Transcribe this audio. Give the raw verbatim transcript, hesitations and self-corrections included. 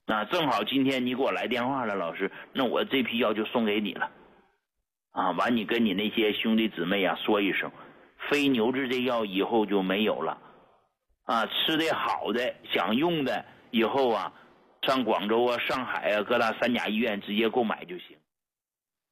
啊，正好今天你给我来电话了，老师，那我这批药就送给你了。啊，完你跟你那些兄弟姊妹啊说一声，非牛治这药以后就没有了。啊，吃的好的想用的以后啊，上广州啊、上海啊各大三甲医院直接购买就行。